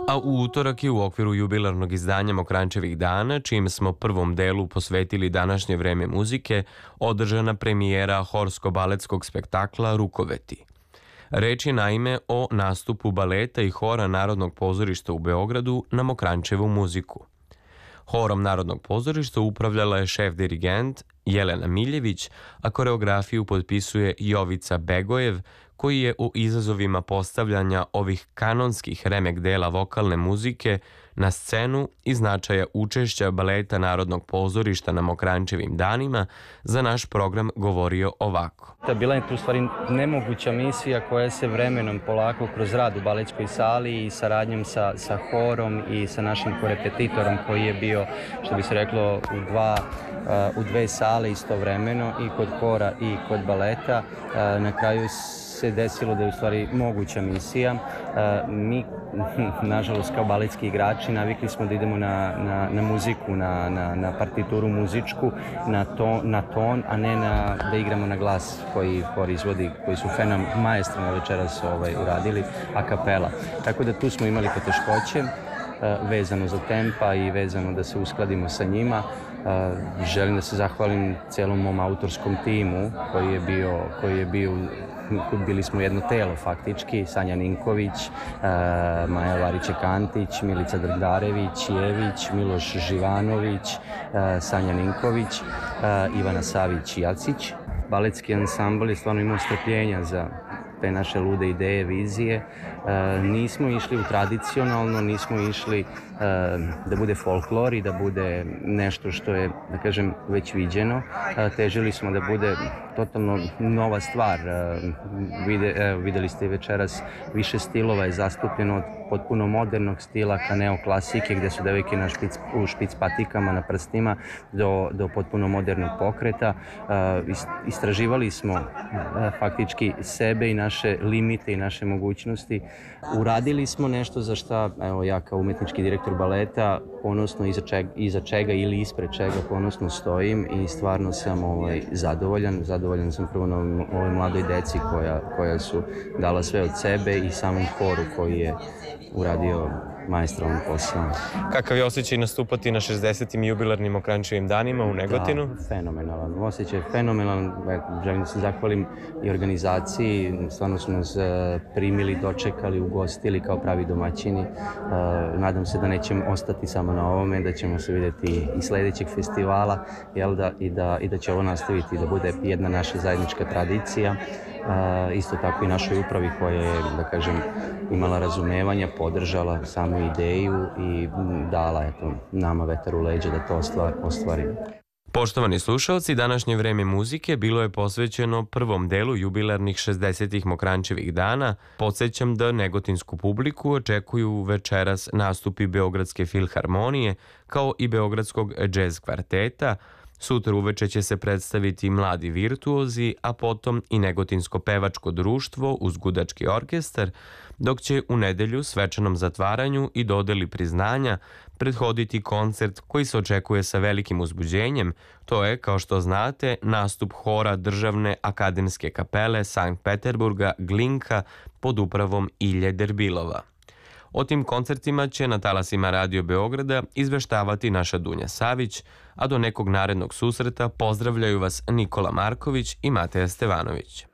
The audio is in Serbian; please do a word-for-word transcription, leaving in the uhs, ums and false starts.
A u utorak je u okviru jubilarnog izdanja Mokranjčevih dana, čijim smo prvom delu posvetili današnje vreme muzike, održana premijera horsko-baletskog spektakla Rukoveti. Reč je naime o nastupu baleta i hora Narodnog pozorišta u Beogradu na Mokranjčevu muziku. Horom Narodnog pozorišta upravljala je šef-dirigent Jelena Miljević, a koreografiju potpisuje Jovica Begojev, koji je u izazovima postavljanja ovih kanonskih remek dela vokalne muzike na scenu i značaja učešća baleta Narodnog pozorišta na Mokranjčevim danima za naš program govorio ovako. Bila je tu u stvari nemoguća misija koja se vremenom polako kroz rad u baletskoj sali i saradnjom sa, sa horom i sa našim korepetitorom koji je bio, što bi se reklo, u, dva, uh, u dve sale istovremeno i kod hora i kod baleta. Uh, na kraju se desilo da je u stvari moguća misija. Mi, nažalost, kao baletski igrači navikli smo da idemo na, na, na muziku, na, na, na partituru muzičku, na ton, na ton, a ne na, da igramo na glas koji hor izvodi, koji su fenom maestralno večeras ovaj, uradili, a kapela. Tako da tu smo imali poteškoće vezano za tempa i vezano da se uskladimo sa njima. Želim da se zahvalim celom mom autorskom timu koji je bio, koji je bio bili smo jedno telo faktički, Sanja Ninković, Maja Variće-Kantić, Milica Drdarević, Jević, Miloš Živanović, Sanja Ninković, Ivana Savić-Jacić. Baletski ansambl je stvarno imao strpljenja za te naše lude ideje, vizije. Nismo išli u tradicionalno, nismo išli da bude folklor i da bude nešto što je, da kažem, već viđeno. Težili smo da bude totalno nova stvar. Vide, videli ste večeras, više stilova je zastupljeno od potpuno modernog stila ka neoklasike gdje su devojke na špic, u špic patikama na prstima do, do potpuno modernog pokreta. Istraživali smo faktički sebe i naše limite i naše mogućnosti. Uradili smo nešto za šta, evo ja kao umetnički direktor baleta ponosno iza čega, iza čega ili ispred čega ponosno stojim i stvarno sam ovaj, zadovoljan. Zadovoljan sam prvo na ovoj mladoj deci koja, koja su dala sve od sebe i samom horu koji je uradio maestralan posao. Kakav je osjećaj nastupati na šezdesetim jubilarnim Mokranjčevim danima u Negotinu? Da, fenomenalan. Osjećaj je fenomenalan. Želim da se zahvalim i organizaciji. Stvarno smo nas primili, dočekali, ugostili kao pravi domaćini. Nadam se da nećemo ostati samo na ovome, da ćemo se vidjeti i sljedećeg festivala, jel da, i, da, i da će ovo nastaviti da bude jedna naša zajednička tradicija. Uh, isto tako i našoj upravi koja je, da kažem, imala razumevanja, podržala samu ideju i dala eto, nama vetar u leđa da to ostvarimo. Poštovani slušalci, današnje vreme muzike bilo je posvećeno prvom delu jubilarnih šezdesetih Mokranjčevih dana. Podsjećam da negotinsku publiku očekuju večeras nastupi Beogradske filharmonije kao i Beogradskog džez kvarteta. Sutra uveče će se predstaviti mladi virtuozi, a potom i Negotinsko pevačko društvo uz gudački orkestar, dok će u nedelju svečanom zatvaranju i dodeli priznanja prethoditi koncert koji se očekuje sa velikim uzbuđenjem. To je, kao što znate, nastup hora Državne akademske kapele Sankt Peterburga Glinka pod upravom Ilje Derbilova. O tim koncertima će na talasima Radio Beograda izveštavati naša Dunja Savić, a do nekog narednog susreta pozdravljaju vas Nikola Marković i Mateja Stevanović.